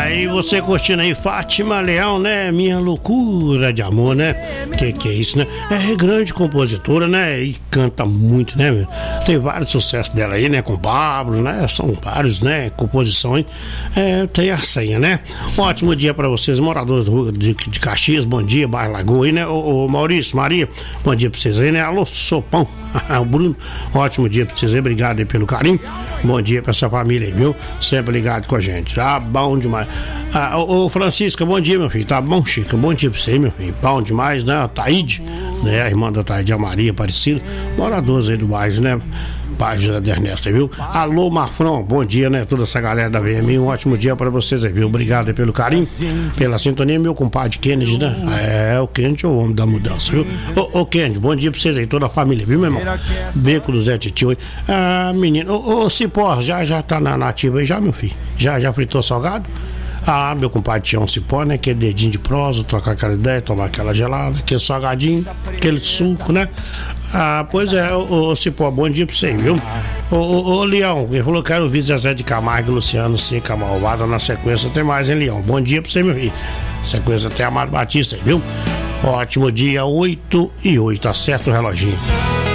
Aí você curtindo aí Fátima Leal, né? Minha loucura de amor, né? Que é isso, né? É grande compositora, né? E canta muito, né? Meu? Tem vários sucessos dela aí, né? Com Pablo, né? São vários, né? Composições. Tem a senha, né? Ótimo dia pra vocês, moradores de Caxias. Bom dia, Bairro Lagoa aí, né? Ô Maurício, Maria, bom dia pra vocês aí, né? Alô, Sopão. O Bruno, ótimo dia pra vocês aí. Obrigado aí pelo carinho. Bom dia pra essa família aí, viu? Sempre ligado com a gente. Tá bom demais. Ô Francisca, bom dia, meu filho. Tá bom, Chica? Bom dia pra você, meu filho. Bom demais, né? A Taíde, né? A irmã da Taíde, a Maria Aparecida. Moradores aí do bairro, né? Página da Ernesto, viu? Alô, Mafrão, bom dia, né? Toda essa galera da VMI, um ótimo dia pra vocês aí, viu? Obrigado aí pelo carinho, pela sintonia, meu compadre Kennedy, né? O Kennedy é o homem da mudança, viu? Ô Kennedy, bom dia pra vocês aí, toda a família, viu, meu irmão? Beco do Zé Titio aí. Menino, ô Cipó, já tá na ativa aí, já, meu filho? Já fritou salgado? Meu compadre tinha um cipó, né? Aquele dedinho de prosa, trocar aquela ideia, tomar aquela gelada, aquele salgadinho, aquele suco, né? Pois é, ô Cipó, bom dia pra você, viu? Ô Leão, ele falou que quero ouvir Zezé de Camargo e Luciano Seca Malvada na sequência. Tem mais, hein, Leão? Bom dia pra você, meu filho. Sequência tem Amado Batista, viu? Ótimo dia, 8:08, acerta o reloginho.